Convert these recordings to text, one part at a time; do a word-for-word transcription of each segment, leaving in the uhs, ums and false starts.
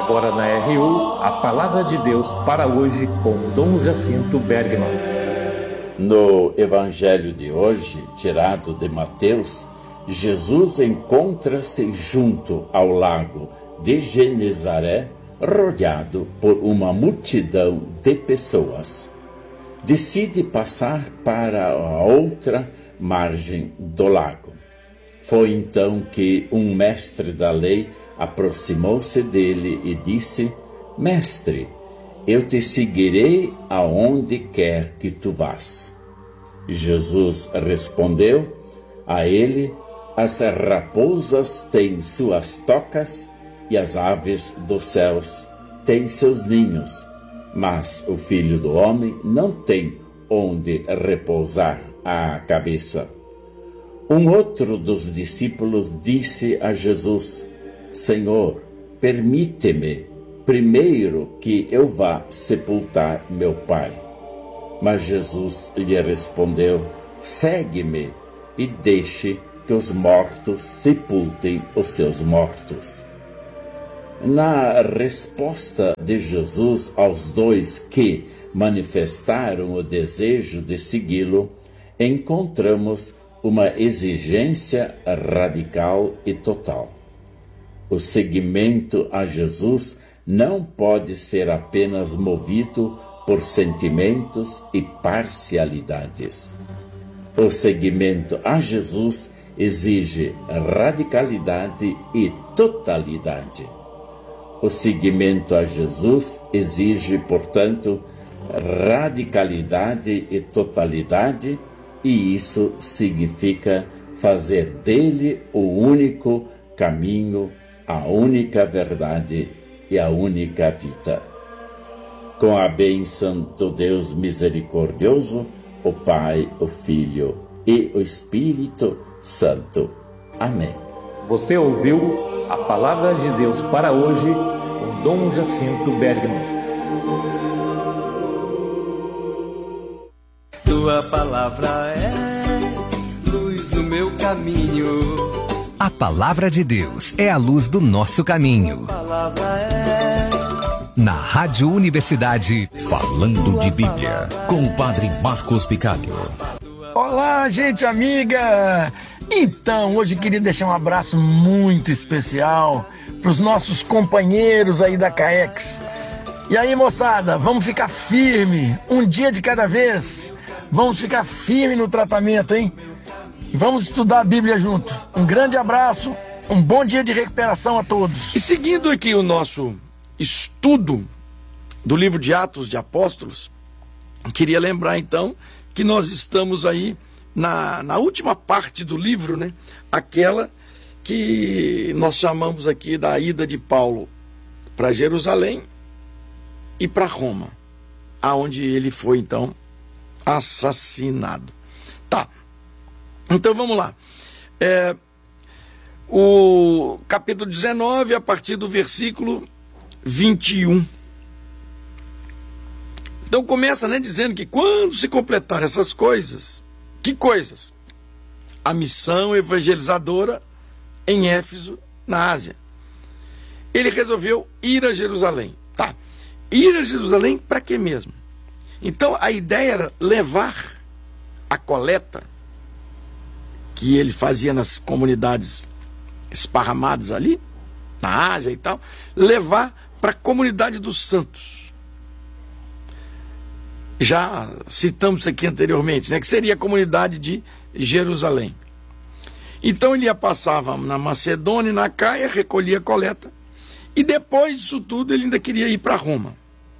Agora na R U, a Palavra de Deus para hoje com Dom Jacinto Bergman. No Evangelho de hoje, tirado de Mateus, Jesus encontra-se junto ao lago de Genezaré, rodeado por uma multidão de pessoas. Decide passar para a outra margem do lago. Foi então que um mestre da lei aproximou-se dele e disse: Mestre, eu te seguirei aonde quer que tu vás. Jesus respondeu a ele: As raposas têm suas tocas e as aves dos céus têm seus ninhos, mas o Filho do Homem não tem onde repousar a cabeça. Um outro dos discípulos disse a Jesus: Senhor, permite-me primeiro que eu vá sepultar meu pai. Mas Jesus lhe respondeu: Segue-me e deixe que os mortos sepultem os seus mortos. Na resposta de Jesus aos dois que manifestaram o desejo de segui-lo, encontramos uma exigência radical e total. O seguimento a Jesus não pode ser apenas movido por sentimentos e parcialidades. O seguimento a Jesus exige radicalidade e totalidade. O seguimento a Jesus exige, portanto, radicalidade e totalidade, e isso significa fazer dele o único caminho, a única verdade e a única vida. Com a bênção do Deus misericordioso, o Pai, o Filho e o Espírito Santo. Amém. Você ouviu a Palavra de Deus para hoje com Dom Jacinto Bergman. Tua palavra é luz no meu caminho. A Palavra de Deus é a luz do nosso caminho. Tua palavra é... Na Rádio Universidade, Falando de Bíblia, com o Padre Marcos Picalho. Olá, gente amiga! Então, hoje queria deixar um abraço muito especial para os nossos companheiros aí da CAEX. E aí, moçada, vamos ficar firme, um dia de cada vez. Vamos ficar firme no tratamento, hein? E vamos estudar a Bíblia junto. Um grande abraço, um bom dia de recuperação a todos. E seguindo aqui o nosso estudo do livro de Atos de Apóstolos, queria lembrar então que nós estamos aí na, na última parte do livro, né? Aquela que nós chamamos aqui da ida de Paulo para Jerusalém e para Roma, aonde ele foi então assassinado. Tá, então vamos lá. É, o capítulo dezenove, a partir do versículo vinte e um. Então começa, né, dizendo que quando se completar essas coisas, que coisas? A missão evangelizadora em Éfeso, na Ásia. Ele resolveu ir a Jerusalém. Tá, ir a Jerusalém para quê mesmo? Então a ideia era levar a coleta que ele fazia nas comunidades esparramadas ali, na Ásia e tal, levar para a comunidade dos santos. Já citamos isso aqui anteriormente, né, que seria a comunidade de Jerusalém. Então ele ia passava na Macedônia e na Caia, recolhia a coleta, e depois disso tudo ele ainda queria ir para Roma.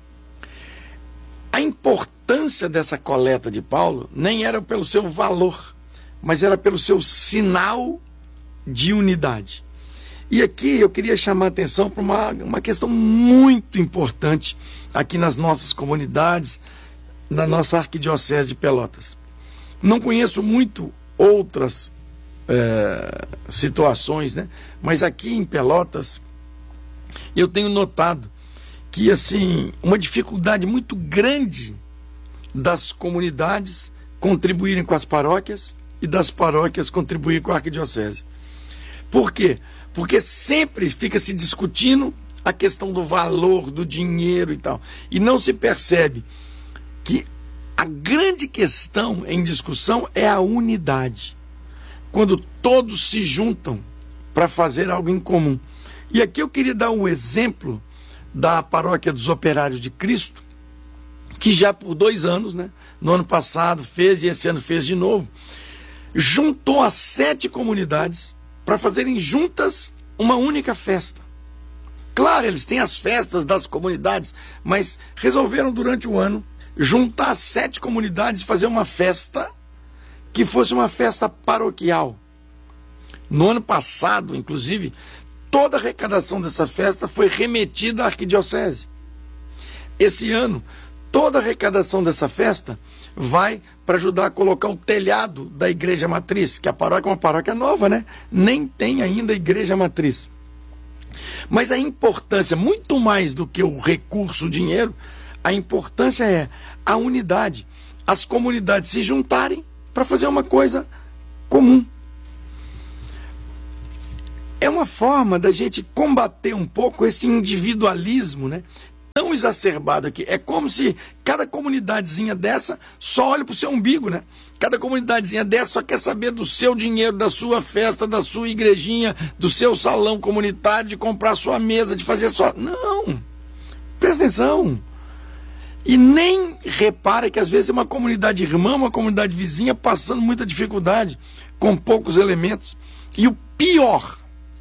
A importância dessa coleta de Paulo nem era pelo seu valor, mas era pelo seu sinal de unidade. E aqui eu queria chamar a atenção para uma, uma questão muito importante aqui nas nossas comunidades, na nossa arquidiocese de Pelotas. Não conheço muito outras é, situações, né? Mas aqui em Pelotas eu tenho notado que, assim, uma dificuldade muito grande das comunidades contribuírem com as paróquias e das paróquias contribuírem com a arquidiocese. Por quê? Porque sempre fica se discutindo a questão do valor, do dinheiro e tal. E não se percebe que a grande questão em discussão é a unidade. Quando todos se juntam para fazer algo em comum. E aqui eu queria dar um exemplo da Paróquia dos Operários de Cristo, que já por dois anos, né, no ano passado fez e esse ano fez de novo, juntou as sete comunidades para fazerem juntas uma única festa. Claro, eles têm as festas das comunidades, mas resolveram durante o ano juntar as sete comunidades e fazer uma festa que fosse uma festa paroquial. No ano passado, inclusive, toda a arrecadação dessa festa foi remetida à arquidiocese. Esse ano, toda a arrecadação dessa festa vai para ajudar a colocar o telhado da igreja matriz, que a paróquia é uma paróquia nova, né? Nem tem ainda igreja matriz. Mas a importância, muito mais do que o recurso, o dinheiro, a importância é a unidade. As comunidades se juntarem para fazer uma coisa comum. É uma forma da gente combater um pouco esse individualismo, né? Tão exacerbado aqui. É como se cada comunidadezinha dessa só olha para o seu umbigo, né? Cada comunidadezinha dessa só quer saber do seu dinheiro, da sua festa, da sua igrejinha, do seu salão comunitário, de comprar sua mesa, de fazer sua... Não! Presta atenção! E nem repara que às vezes é uma comunidade irmã, uma comunidade vizinha passando muita dificuldade, com poucos elementos. E o pior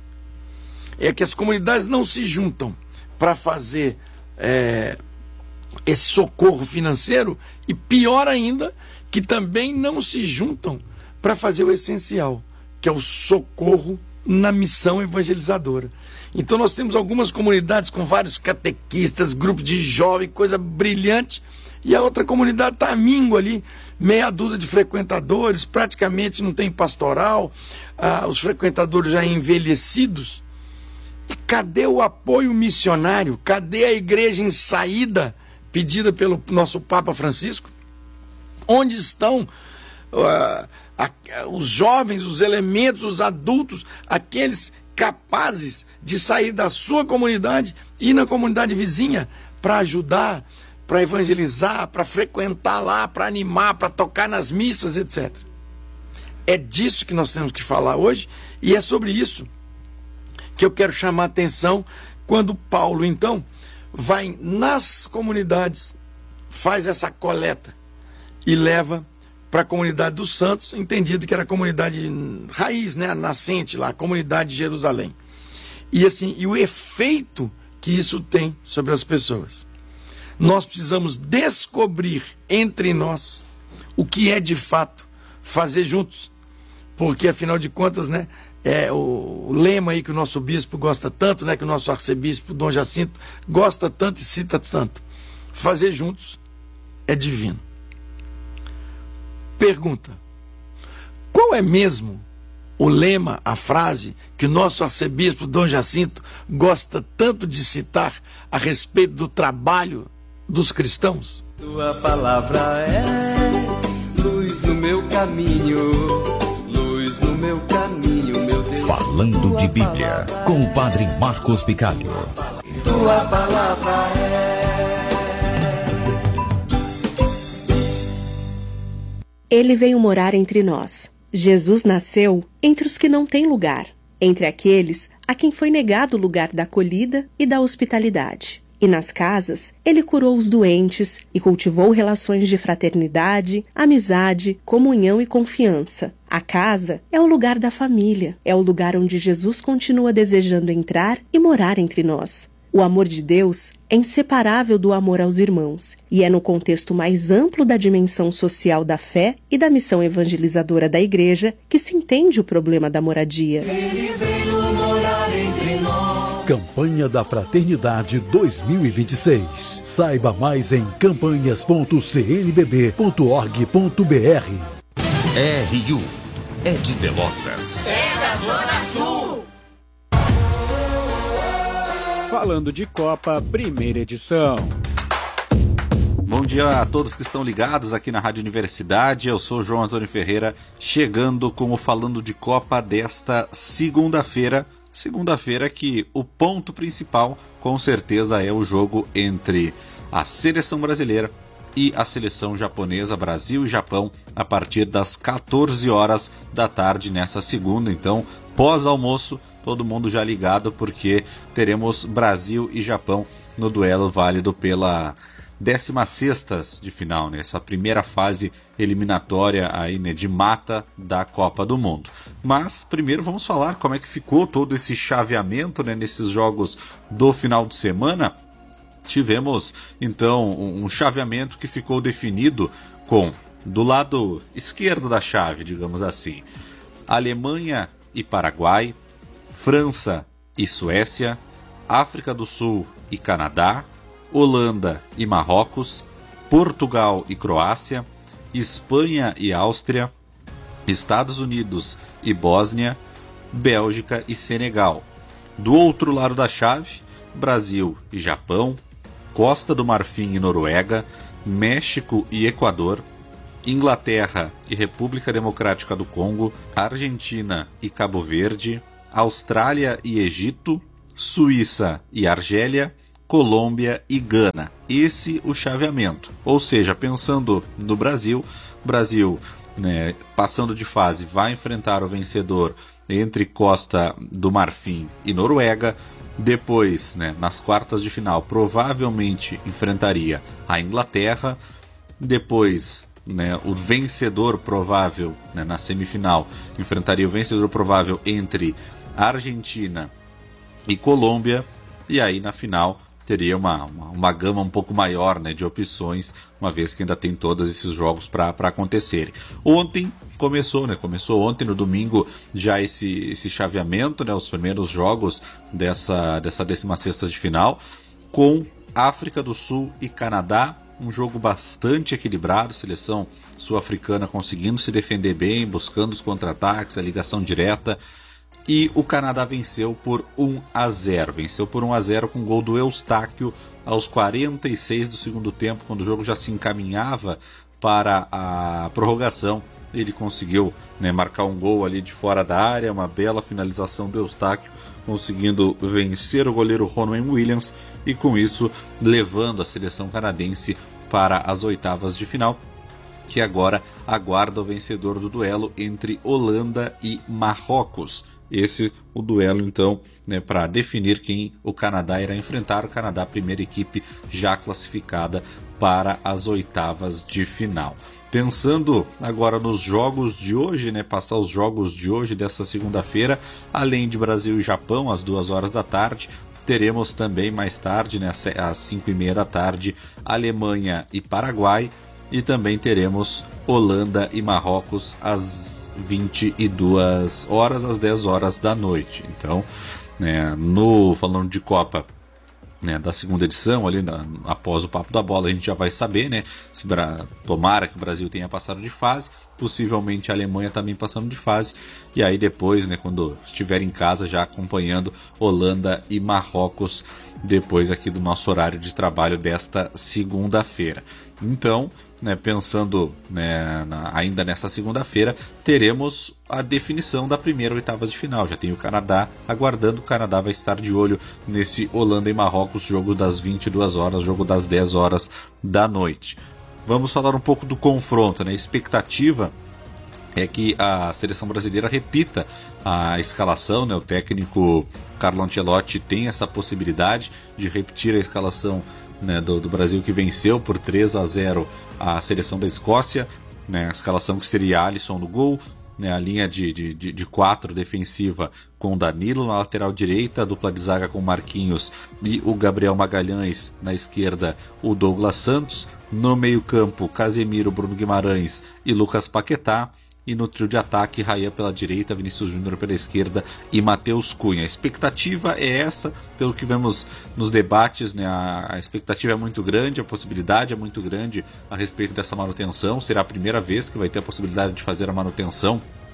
é que as comunidades não se juntam para fazer é, esse socorro financeiro, e pior ainda, que também não se juntam para fazer o essencial, que é o socorro na missão evangelizadora. Então nós temos algumas comunidades com vários catequistas, grupos de jovens, coisa brilhante, e a outra comunidade está à míngua ali, meia dúzia de frequentadores, praticamente não tem pastoral, ah, os frequentadores já envelhecidos. E cadê o apoio missionário? Cadê a igreja em saída pedida pelo nosso Papa Francisco? Onde estão uh, a, os jovens, os elementos, os adultos, aqueles capazes de sair da sua comunidade e ir na comunidade vizinha para ajudar, para evangelizar, para frequentar lá, para animar, para tocar nas missas, etcétera. É disso que nós temos que falar hoje, e é sobre isso que eu quero chamar a atenção quando Paulo, então, vai nas comunidades, faz essa coleta e leva para a comunidade dos santos, entendido que era a comunidade raiz, né, a nascente lá, a comunidade de Jerusalém. E assim, e o efeito que isso tem sobre as pessoas. Nós precisamos descobrir entre nós o que é de fato fazer juntos, porque afinal de contas, né, é o lema aí que o nosso bispo gosta tanto, né, que o nosso arcebispo Dom Jacinto gosta tanto e cita tanto. Fazer juntos é divino. Pergunta: qual é mesmo o lema, a frase que o nosso arcebispo Dom Jacinto gosta tanto de citar a respeito do trabalho dos cristãos? Tua palavra é luz no meu caminho, luz no meu caminho, meu Deus. Falando de Bíblia, com o padre Marcos Bicalho. Tua palavra é... Ele veio morar entre nós. Jesus nasceu entre os que não têm lugar, entre aqueles a quem foi negado o lugar da acolhida e da hospitalidade. E nas casas, ele curou os doentes e cultivou relações de fraternidade, amizade, comunhão e confiança. A casa é o lugar da família, é o lugar onde Jesus continua desejando entrar e morar entre nós. O amor de Deus é inseparável do amor aos irmãos, e é no contexto mais amplo da dimensão social da fé e da missão evangelizadora da Igreja que se entende o problema da moradia. Ele veio morar entre nós. Campanha da Fraternidade dois mil e vinte e seis. Saiba mais em campanhas ponto c n b b ponto org ponto b r. R U é de Pelotas. É da Zona Sul. Falando de Copa, primeira edição. Bom dia a todos que estão ligados aqui na Rádio Universidade. Eu sou João Antônio Ferreira, chegando com o Falando de Copa desta segunda-feira, segunda-feira que o ponto principal com certeza é o jogo entre a seleção brasileira e a seleção japonesa, Brasil e Japão, a partir das quatorze horas da tarde nessa segunda. Então, pós-almoço, todo mundo já ligado, porque teremos Brasil e Japão no duelo válido pela décima sexta de final, né? Essa primeira fase eliminatória aí, né, de mata da Copa do Mundo. Mas primeiro vamos falar como é que ficou todo esse chaveamento, né, nesses jogos do final de semana. Tivemos então um chaveamento que ficou definido com, do lado esquerdo da chave, digamos assim, Alemanha e Paraguai, França e Suécia, África do Sul e Canadá, Holanda e Marrocos, Portugal e Croácia, Espanha e Áustria, Estados Unidos e Bósnia, Bélgica e Senegal. Do outro lado da chave, Brasil e Japão, Costa do Marfim e Noruega, México e Equador, Inglaterra e República Democrática do Congo, Argentina e Cabo Verde, Austrália e Egito, Suíça e Argélia, Colômbia e Gana. Esse o chaveamento. Ou seja, pensando no Brasil, Brasil, né, passando de fase, vai enfrentar o vencedor entre Costa do Marfim e Noruega. Depois, né, nas quartas de final, provavelmente enfrentaria a Inglaterra. Depois, né, o vencedor provável, né, na semifinal, enfrentaria o vencedor provável entre Argentina e Colômbia. E aí, na final, teria uma, uma, uma gama um pouco maior, né, de opções, uma vez que ainda tem todos esses jogos para acontecerem. Ontem começou, né, começou ontem no domingo já esse, esse chaveamento, né, os primeiros jogos dessa, dessa décima sexta de final, com África do Sul e Canadá, um jogo bastante equilibrado, seleção sul-africana conseguindo se defender bem, buscando os contra-ataques, a ligação direta. E o Canadá venceu por um a zero. Venceu por um a zero com gol do Eustáquio aos quarenta e seis do segundo tempo, quando o jogo já se encaminhava para a prorrogação. Ele conseguiu, né, marcar um gol ali de fora da área, uma bela finalização do Eustáquio, conseguindo vencer o goleiro Ronwen Williams e com isso levando a seleção canadense para as oitavas de final, que agora aguarda o vencedor do duelo entre Holanda e Marrocos. Esse o duelo, então, né, para definir quem o Canadá irá enfrentar. O Canadá, a primeira equipe já classificada para as oitavas de final. Pensando agora nos jogos de hoje, né, passar os jogos de hoje, dessa segunda-feira, além de Brasil e Japão, às duas horas da tarde, teremos também mais tarde, né, às cinco e meia da tarde, Alemanha e Paraguai. E também teremos Holanda e Marrocos às vinte e duas horas, às dez horas da noite. Então, né, no, falando de Copa, né, da segunda edição, ali na, após o Papo da Bola, a gente já vai saber, né, se tomara que o Brasil tenha passado de fase, possivelmente a Alemanha também passando de fase, e aí depois, né, quando estiver em casa, já acompanhando Holanda e Marrocos, depois aqui do nosso horário de trabalho desta segunda-feira. Então, né, pensando, né, na, ainda nessa segunda-feira, teremos a definição da primeira oitava de final. Já tem o Canadá aguardando, o Canadá vai estar de olho nesse Holanda e Marrocos, jogo das vinte e duas horas, jogo das dez horas da noite. Vamos falar um pouco do confronto, né? A expectativa é que a seleção brasileira repita a escalação, né? O técnico Carlo Ancelotti tem essa possibilidade de repetir a escalação, né, do, do Brasil, que venceu por três a zero a seleção da Escócia, né? A escalação que seria Alisson no gol, né, a linha de, de, de quatro defensiva com Danilo na lateral direita, a dupla de zaga com Marquinhos e o Gabriel Magalhães, na esquerda o Douglas Santos, no meio campo Casemiro, Bruno Guimarães e Lucas Paquetá, e no trio de ataque, Raia pela direita, Vinícius Júnior pela esquerda e Matheus Cunha. A expectativa é essa, pelo que vemos nos debates, né? A, a expectativa é muito grande, a possibilidade é muito grande a respeito dessa manutenção. Será a primeira vez que vai ter a possibilidade de fazer a manutenção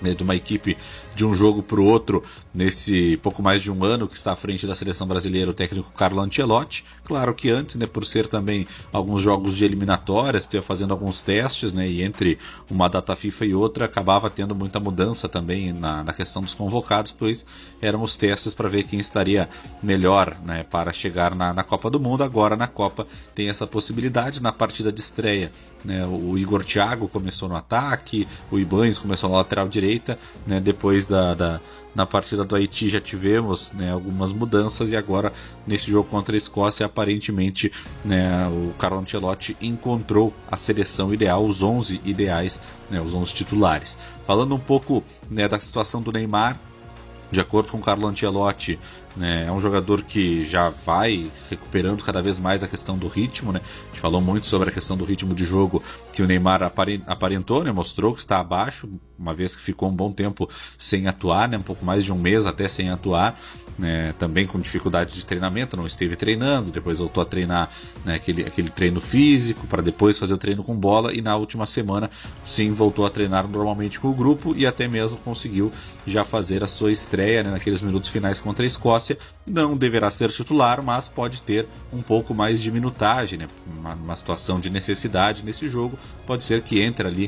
né, de uma equipe de um jogo para o outro, nesse pouco mais de um ano que está à frente da seleção brasileira, o técnico Carlo Ancelotti. Claro que antes, né, por ser também alguns jogos de eliminatórias, ia fazendo alguns testes, né, e entre uma data FIFA e outra acabava tendo muita mudança também na, na questão dos convocados, pois eram os testes para ver quem estaria melhor, né, para chegar na, na Copa do Mundo. Agora na Copa tem essa possibilidade. Na partida de estreia, né, o Igor Thiago começou no ataque, o Ibañez começou na lateral direita, né, depois da, da na partida do Haiti já tivemos, né, algumas mudanças, e agora nesse jogo contra a Escócia aparentemente, né, o Carlo Ancelotti encontrou a seleção ideal, os onze ideais, né, os onze titulares. Falando um pouco, né, da situação do Neymar, de acordo com o Carlo Ancelotti, né, é um jogador que já vai recuperando cada vez mais a questão do ritmo, né? A gente falou muito sobre a questão do ritmo de jogo que o Neymar aparentou, né? Mostrou que está abaixo, uma vez que ficou um bom tempo sem atuar, né? Um pouco mais de um mês até sem atuar, né? Também com dificuldade de treinamento, não esteve treinando, depois voltou a treinar, né, aquele, aquele treino físico para depois fazer o treino com bola, e na última semana sim voltou a treinar normalmente com o grupo e até mesmo conseguiu já fazer a sua estreia, né, naqueles minutos finais contra a Escócia. Não deverá ser titular, mas pode ter um pouco mais de minutagem, né? uma, uma situação de necessidade nesse jogo, pode ser que entre ali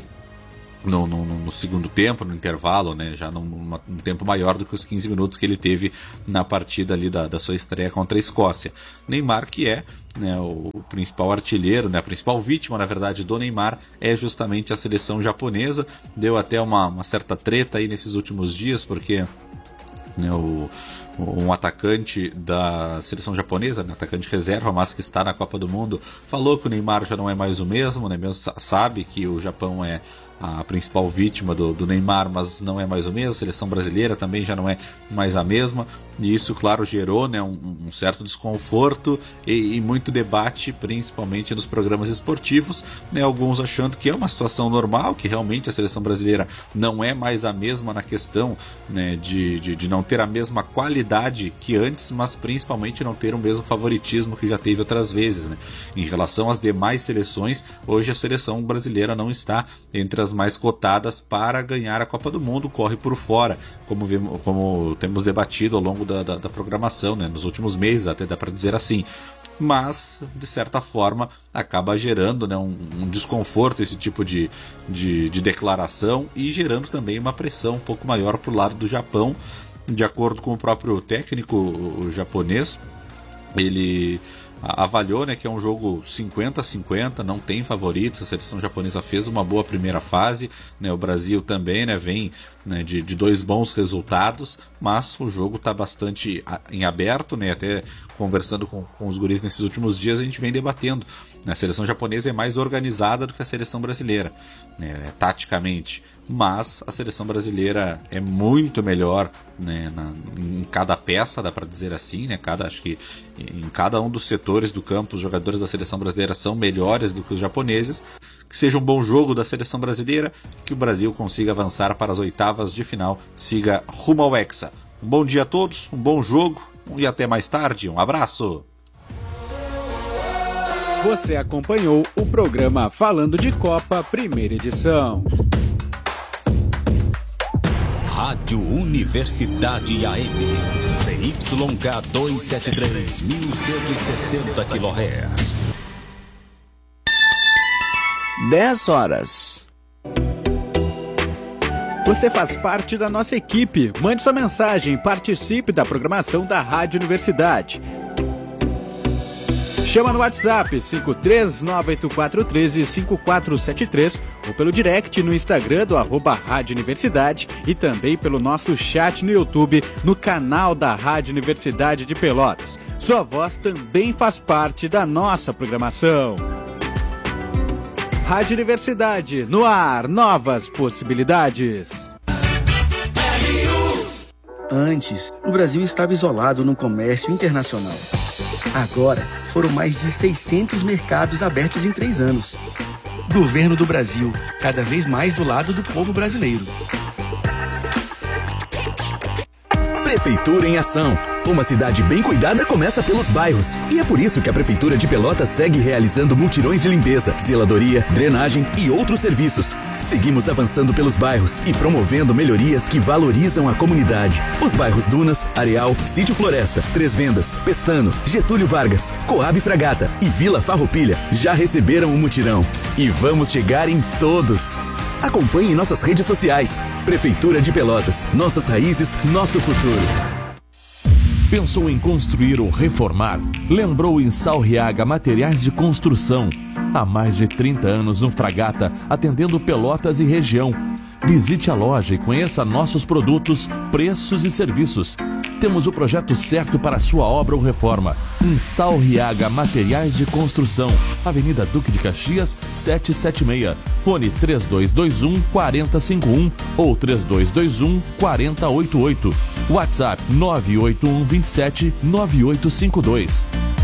no, no, no segundo tempo, no intervalo, né? Já num, numa, um tempo maior do que os quinze minutos que ele teve na partida ali da, da sua estreia contra a Escócia. Neymar, que é, né, o, o principal artilheiro, né, a principal vítima, na verdade, do Neymar é justamente a seleção japonesa. Deu até uma, uma certa treta aí nesses últimos dias, porque, né, o um atacante da seleção japonesa, um atacante reserva, mas que está na Copa do Mundo, falou que o Neymar já não é mais o mesmo, né? Mesmo sabe que o Japão é a principal vítima do, do Neymar, mas não é mais o mesmo. A seleção brasileira também já não é mais a mesma, e isso, claro, gerou, né, um, um certo desconforto e, e muito debate, principalmente nos programas esportivos, né? Alguns achando que é uma situação normal, que realmente a seleção brasileira não é mais a mesma na questão, né, de, de, de não ter a mesma qualidade que antes, mas principalmente não ter o mesmo favoritismo que já teve outras vezes, né? Em relação às demais seleções, hoje a seleção brasileira não está entre as mais cotadas para ganhar a Copa do Mundo, corre por fora, como, vemos, como temos debatido ao longo da, da, da programação, né? Nos últimos meses, até dá para dizer assim. Mas, de certa forma, acaba gerando, né, um, um desconforto esse tipo de, de, de declaração, e gerando também uma pressão um pouco maior para o lado do Japão. De acordo com o próprio técnico o japonês, ele avaliou, né, que é um jogo cinquenta a cinquenta, não tem favoritos. A seleção japonesa fez uma boa primeira fase, né, o Brasil também, né, vem, né, de, de dois bons resultados, mas o jogo está bastante em aberto, né, até conversando com, com os guris nesses últimos dias, a gente vem debatendo. A seleção japonesa é mais organizada do que a seleção brasileira, né, taticamente, mas a seleção brasileira é muito melhor, né, na, em cada peça, dá para dizer assim, né, cada, acho que em cada um dos setores do campo os jogadores da seleção brasileira são melhores do que os japoneses. Que seja um bom jogo da seleção brasileira, que o Brasil consiga avançar para as oitavas de final, siga rumo ao Hexa. Um bom dia a todos, um bom jogo e até mais tarde. Um abraço! Você acompanhou o programa Falando de Copa, primeira edição. Rádio Universidade A M, C Y K duzentos e setenta e três, mil cento e sessenta quilohertz. dez horas. Você faz parte da nossa equipe. Mande sua mensagem e participe da programação da Rádio Universidade. Chama no WhatsApp cinco três nove oito quatro um três cinco quatro sete três ou pelo direct no Instagram do arroba Rádio Universidade e também pelo nosso chat no YouTube no canal da Rádio Universidade de Pelotas. Sua voz também faz parte da nossa programação. Rádio Universidade, no ar, novas possibilidades. Antes, o Brasil estava isolado no comércio internacional. Agora, foram mais de seiscentos mercados abertos em três anos. Governo do Brasil, cada vez mais do lado do povo brasileiro. Prefeitura em Ação. Uma cidade bem cuidada começa pelos bairros. E é por isso que a Prefeitura de Pelotas segue realizando mutirões de limpeza, zeladoria, drenagem e outros serviços. Seguimos avançando pelos bairros e promovendo melhorias que valorizam a comunidade. Os bairros Dunas, Areal, Sítio Floresta, Três Vendas, Pestano, Getúlio Vargas, Coab Fragata e Vila Farroupilha já receberam o mutirão. E vamos chegar em todos. Acompanhe nossas redes sociais. Prefeitura de Pelotas. Nossas raízes, nosso futuro. Pensou em construir ou reformar? Lembrou em Salriaga Materiais de Construção. Há mais de trinta anos no Fragata, atendendo Pelotas e região. Visite a loja e conheça nossos produtos, preços e serviços. Temos o projeto certo para a sua obra ou reforma. Em Salriaga Materiais de Construção, Avenida Duque de Caxias, setecentos e setenta e seis. Fone três dois dois um, quatro zero cinco um ou três dois dois um, quatro zero oito oito. WhatsApp nove oito um, dois sete, nove oito cinco dois.